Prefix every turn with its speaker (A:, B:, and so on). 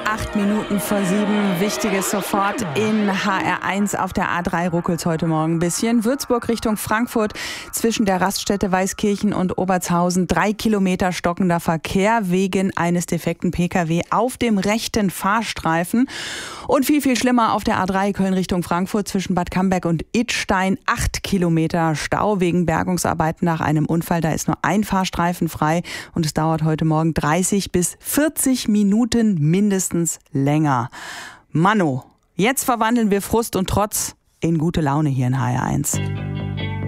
A: 8:07. Wichtiges sofort in HR1 auf der A3 ruckelt's heute Morgen ein bisschen. Würzburg Richtung Frankfurt zwischen der Raststätte Weißkirchen und Obertshausen 3 Kilometer stockender Verkehr wegen eines defekten Pkw auf dem rechten Fahrstreifen. Und viel, viel schlimmer auf der A3 Köln Richtung Frankfurt zwischen Bad Camberg und Idstein 8 Kilometer Stau wegen Bergungsarbeiten nach einem Unfall. Da ist nur ein Fahrstreifen frei und es dauert heute Morgen 30 bis 40 Minuten mindestens länger. Mano, jetzt verwandeln wir Frust und Trotz in gute Laune hier in HR1.